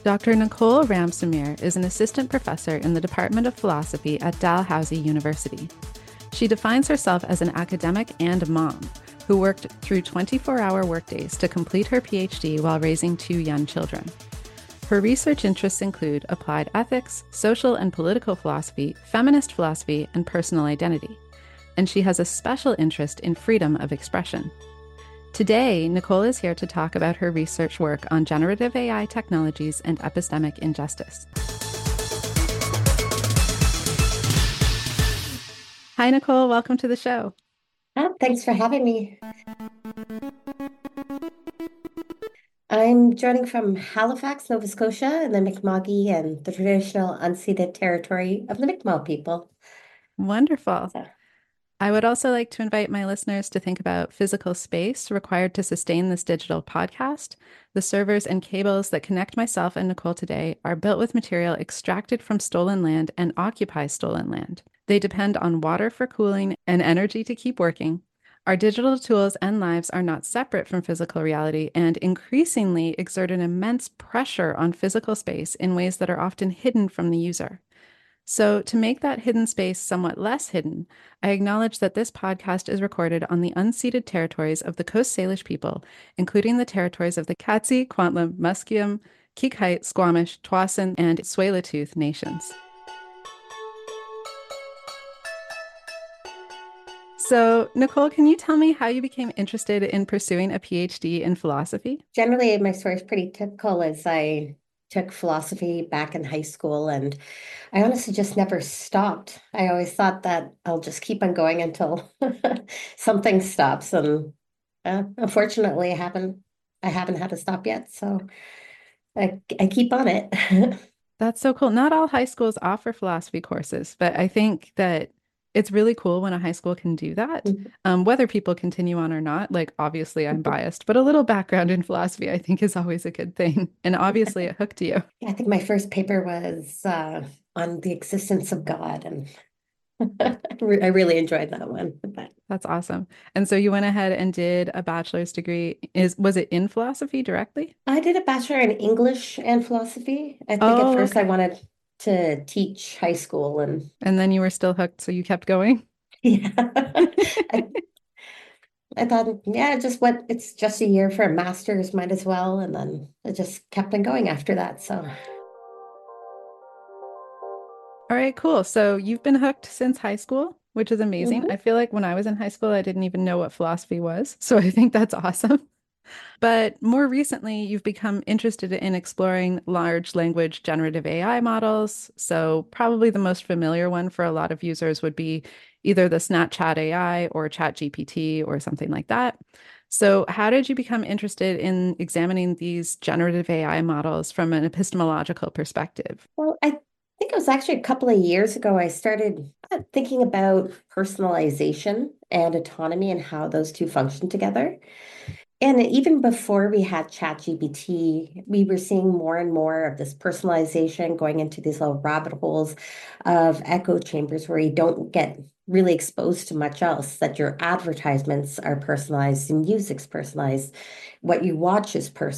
Dr. Nicole Ramsamir is an assistant professor in the Department of Philosophy at Dalhousie University. She defines herself as an academic and a mom who worked through 24-hour workdays to complete her PhD while raising two young children. Her research interests include applied ethics, social and political philosophy, feminist philosophy, and personal identity. And she has a special interest in freedom of expression. Today, Nicole is here to talk about her research work on generative AI technologies and epistemic injustice. Hi, Nicole. Welcome to the show. Thanks for having me. I'm joining from Halifax, Nova Scotia, in the Mi'kmaq and the traditional unceded territory of the Mi'kmaq people. Wonderful. So, I would also like to invite my listeners to think about physical space required to sustain this digital podcast. The servers and cables that connect myself and Nicole today are built with material extracted from stolen land and occupy stolen land. They depend on water for cooling and energy to keep working. Our digital tools and lives are not separate from physical reality and increasingly exert an immense pressure on physical space in ways that are often hidden from the user. So, to make that hidden space somewhat less hidden, I acknowledge that this podcast is recorded on the unceded territories of the Coast Salish people, including the territories of the Katzie, Kwantlen, Musqueam, Kikite, Squamish, Tsawwassen, and Tsleil-Waututh nations. So, Nicole, can you tell me how you became interested in pursuing a PhD in philosophy? generally, my story is pretty typical as I took philosophy back in high school, and I honestly just never stopped. I always thought that I'll just keep on going until something stops, and unfortunately, I haven't had to stop yet. So I keep on it. That's so cool. Not all high schools offer philosophy courses, but I think that it's really cool when a high school can do that. Whether people continue on or not, like obviously I'm biased, but a little background in philosophy I think is always a good thing. And obviously it hooked you. I think my first paper was on the existence of God, and I really enjoyed that one. But That's awesome. And so you went ahead and did a bachelor's degree. Was it in philosophy directly? I did a bachelor in English and philosophy. I think at Oh, first I okay. wanted to teach high school, and And then you were still hooked, so you kept going. yeah, I, I thought, yeah, it's just a year for a master's, might as well. And then I just kept on going after that. So All right, cool. So you've been hooked since high school, which is amazing. mhm. I feel like when I was in high school, I didn't even know what philosophy was. So I think that's awesome. But more recently, you've become interested in exploring large language generative AI models. So probably the most familiar one for a lot of users would be either the Snapchat AI or ChatGPT or something like that. So how did you become interested in examining these generative AI models from an epistemological perspective? Well, I think it was actually a couple of years ago I started thinking about personalization and autonomy and how those two function together. And even before we had ChatGPT, we were seeing more and more of this personalization going into these little rabbit holes of echo chambers where you don't get really exposed to much else, that your advertisements are personalized and music's personalized, what you watch is personalized.